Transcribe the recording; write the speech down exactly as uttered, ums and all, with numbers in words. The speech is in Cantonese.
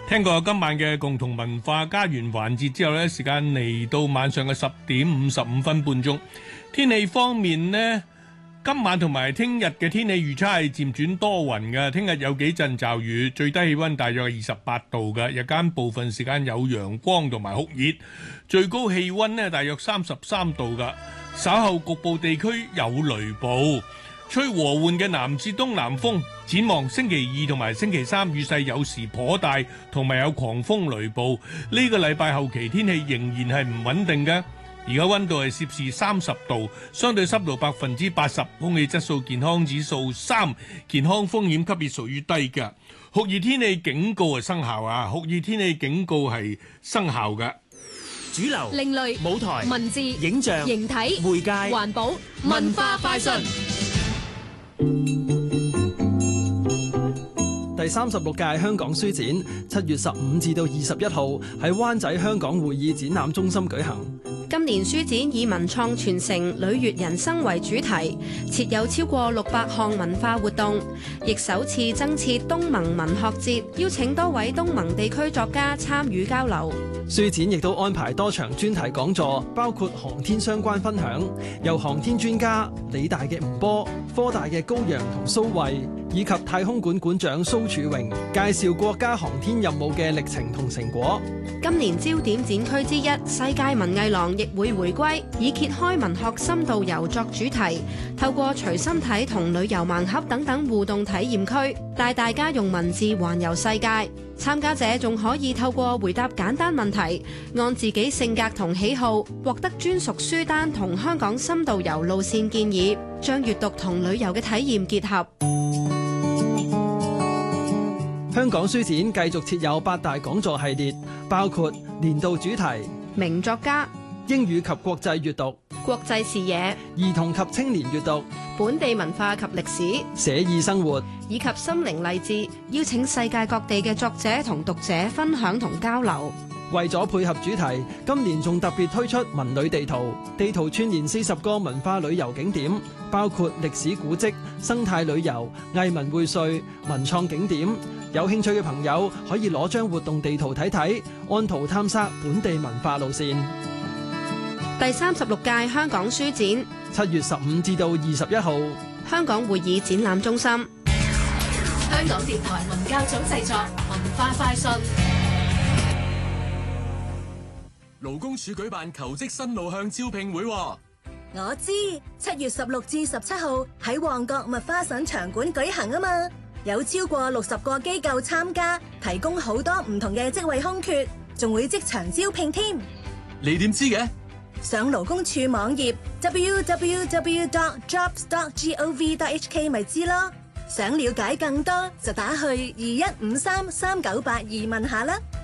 聽過今晚嘅共同文化家園環節之後呢，時間嚟到晚上嘅十點五十五分半鐘。天氣方面呢，今晚同埋聽日嘅天氣預測係漸轉多雲嘅，聽日有幾陣驟雨，最低氣溫大約係二十八度嘅，日間部分時間有陽光同埋酷熱，最高氣溫呢大約三十三度嘅，稍後局部地區有雷暴。吹和緩嘅南至東南風，展望星期二同埋星期三雨勢有時頗大，同埋有狂風雷暴。呢個禮拜後期天氣仍然係唔穩定嘅。而家溫度係攝氏三十度，相對濕度百分之八十，空氣質素健康指數三，健康風險級別屬於低嘅。酷熱天氣警告係生效啊！酷熱天氣警告係生效嘅。 主流、 另類、 舞台、 文字、 影像、 形體、 媒介、 環保、文化快訊。 第三十六屆香港書展七月十五至到二十一號喺灣仔香港會議展覽中心舉行。 今年書展以文創傳承、履越人生為主題，設有超過六百項文化活動，亦首次增設東盟文學節，邀請多位東盟地區作家參與交流。 書展亦都安排多場專題講座，包括航天相關分享，由航天專家理大嘅吳波、科大嘅高陽同蘇慧，以及太空館館長蘇柱榮介紹國家航天任務嘅歷程同成果。 今年焦點展區之一世界文藝廊亦會回歸，以揭開文學深度遊作主題，透過隨身體同旅遊盲盒等等互動體驗區，帶大家用文字環遊世界。參加者仲可以透過回答簡單問題，按自己性格同喜好獲得專屬書單同香港深度遊路線建議，將閱讀同旅遊嘅體驗結合。 香港書展繼續設有八大講座系列，包括年度主題、 名作家、 英語及國際閱讀、 國際視野、 兒童及青年閱讀、 本地文化及歷史、 寫意生活以及心靈勵志，邀請世界各地嘅作者同讀者分享同交流。 為咗配合主題，今年仲特別推出文旅地圖，地圖串連四十個文化旅遊景點，包括歷史古蹟、生態旅遊、藝文薈萃、文創景點。有興趣嘅朋友可以攞張活動地圖睇睇，按圖探索本地文化路線。 第三十六屆香港書展， 七月十五至到二十一號， 香港會議展覽中心。 香港電台文教組製作，文化快訊。 勞工處舉辦求職新路向招聘會。 我知，七月十六至十七號喺旺角麥花臣場館舉行啊嘛，有超過六十個機構參加，提供好多唔同嘅職位空缺，仲會即場招聘添。 你點知嘅？ 上勞工處網頁 double-u double-u double-u dot jobs dot gov dot h k 咪知咯。想了解更多就打去二一五三三九八二問下啦。